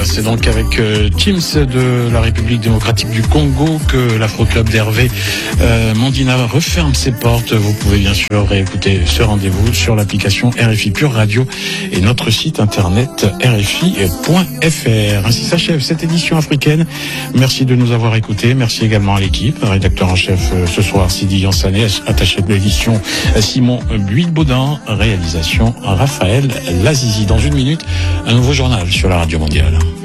C'est donc avec Teams de la République démocratique du Congo que l'Afro-Club d'Hervé Mandina referme ses portes. Vous pouvez bien sûr réécouter ce rendez-vous sur l'application RFI Pure Radio et notre site internet rfi.fr. Ainsi s'achève cette édition africaine. Merci de nous avoir écoutés. Merci également à l'équipe. Rédacteur en chef ce soir, Sidi Yansané, attaché de l'édition Simon Buis-Baudin, réalisation Raphaël Lazizi. Dans une minute, un nouveau journal sur la Radio Mondiale.